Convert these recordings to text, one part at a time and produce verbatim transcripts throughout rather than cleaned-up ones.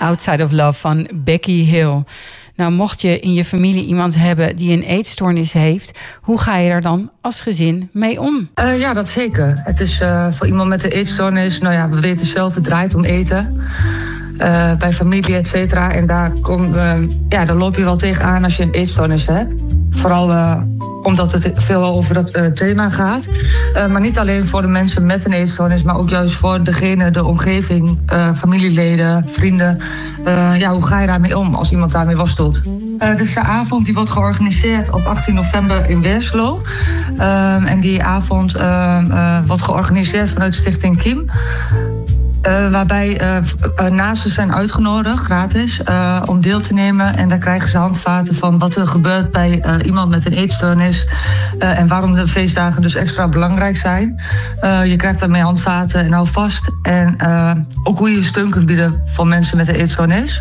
Outside of Love van Becky Hill. Nou, mocht je in je familie iemand hebben die een eetstoornis heeft, hoe ga je daar dan als gezin mee om? Uh, ja, dat zeker. Het is uh, voor iemand met een eetstoornis, nou ja, we weten zelf, het draait om eten. Uh, bij familie, et cetera. En daar, kom, uh, ja, daar loop je wel tegenaan als je een eetstoornis hebt. Vooral uh, omdat het veel over dat uh, thema gaat. Uh, maar niet alleen voor de mensen met een eetstoornis, maar ook juist voor degene, de omgeving, uh, familieleden, vrienden. Uh, ja, hoe ga je daarmee om als iemand daarmee worstelt? Uh, dit is de avond die wordt georganiseerd op achttien november in Weerslo. Uh, en die avond uh, uh, wordt georganiseerd vanuit Stichting Kiem. Uh, waarbij uh, uh, naasten zijn uitgenodigd, gratis, uh, om deel te nemen. En daar krijgen ze handvaten van wat er gebeurt bij uh, iemand met een eetstoornis. Uh, en waarom de feestdagen dus extra belangrijk zijn. Uh, je krijgt daarmee handvaten en hou vast. En uh, ook hoe je steun kunt bieden voor mensen met een eetstoornis.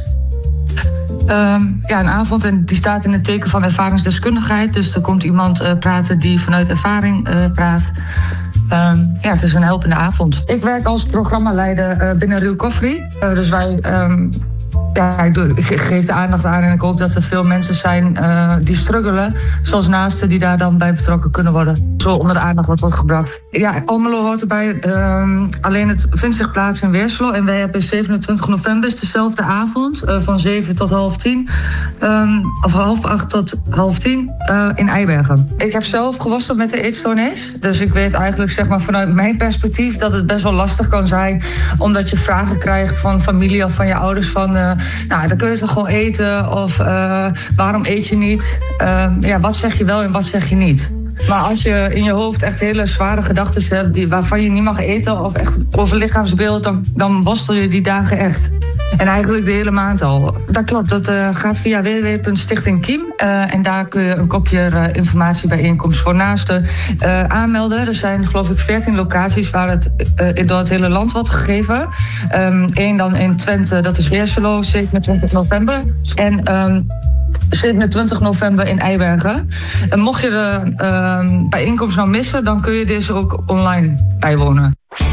Um, ja, een avond en die staat in het teken van ervaringsdeskundigheid. Dus er komt iemand uh, praten die vanuit ervaring uh, praat. Um, ja, het is een helpende avond. Ik werk als programmaleider uh, binnen Recovery. Uh, dus wij... Um, Ja, ik, doe, ik geef de aandacht aan en ik hoop dat er veel mensen zijn uh, die struggelen. Zoals naasten die daar dan bij betrokken kunnen worden. Zo onder de aandacht wat wordt gebracht. Ja, Almelo hoort erbij. Um, alleen het vindt zich plaats in Weerslo. En wij hebben zevenentwintig november, is dezelfde avond. Uh, van zeven tot half tien. Um, of half acht tot half tien uh, in Eibergen. Ik heb zelf geworsteld met de eetstoornis. Dus ik weet eigenlijk zeg maar vanuit mijn perspectief dat het best wel lastig kan zijn. Omdat je vragen krijgt van familie of van je ouders van... Uh, nou, dan kun je ze gewoon eten. Of uh, waarom eet je niet? Uh, ja, wat zeg je wel en wat zeg je niet? Maar als je in je hoofd echt hele zware gedachten hebt die, waarvan je niet mag eten of echt over lichaamsbeeld, dan, dan worstel je die dagen echt. En eigenlijk de hele maand al. Dat klopt, dat uh, gaat via w w w punt stichting kiem. Uh, en daar kun je een kopje uh, informatiebijeenkomst voor naasten uh, aanmelden. Er zijn geloof ik veertien locaties waar het uh, door het hele land wordt gegeven. Um, Eén dan in Twente, dat is Weerselo, zevenentwintig november. En... Um, zevenentwintig november in Eibergen. En mocht je de uh, bijeenkomst nou missen, dan kun je deze ook online bijwonen.